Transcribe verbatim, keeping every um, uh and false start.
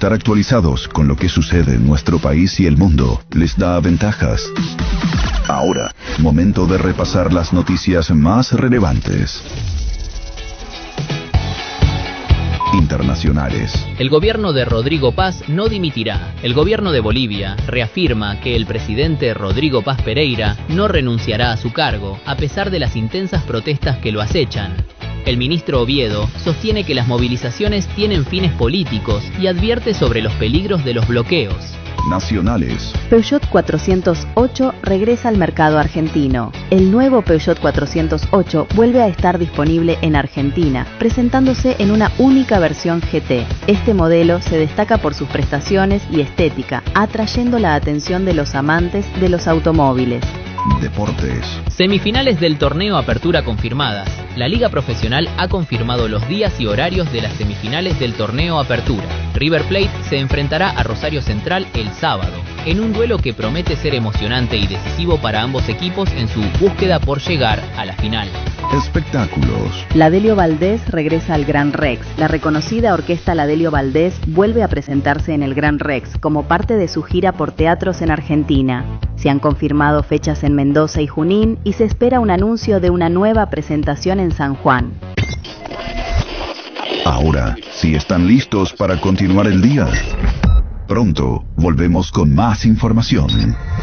estar actualizados con lo que sucede en nuestro país y el mundo les da ventajas. Ahora, momento de repasar las noticias más relevantes. Internacionales. El gobierno de Rodrigo Paz no dimitirá. El gobierno de Bolivia reafirma que el presidente Rodrigo Paz Pereira no renunciará a su cargo, a pesar de las intensas protestas que lo acechan. El ministro Oviedo sostiene que las movilizaciones tienen fines políticos y advierte sobre los peligros de los bloqueos. Nacionales. Peugeot cuatrocientos ocho regresa al mercado argentino. El nuevo Peugeot cuatrocientos ocho vuelve a estar disponible en Argentina, presentándose en una única versión G T. Este modelo se destaca por sus prestaciones y estética, atrayendo la atención de los amantes de los automóviles. Deportes. Semifinales del torneo Apertura confirmadas. La Liga Profesional ha confirmado los días y horarios de las semifinales del torneo Apertura. River Plate se enfrentará a Rosario Central el sábado, en un duelo que promete ser emocionante y decisivo para ambos equipos en su búsqueda por llegar a la final. Espectáculos. Ladelio Valdés regresa al Gran Rex. La reconocida orquesta Ladelio Valdés vuelve a presentarse en el Gran Rex como parte de su gira por teatros en Argentina. Se han confirmado fechas en Mendoza y Junín y se espera un anuncio de una nueva presentación en San Juan. Ahora, si están listos para continuar el día, pronto volvemos con más información.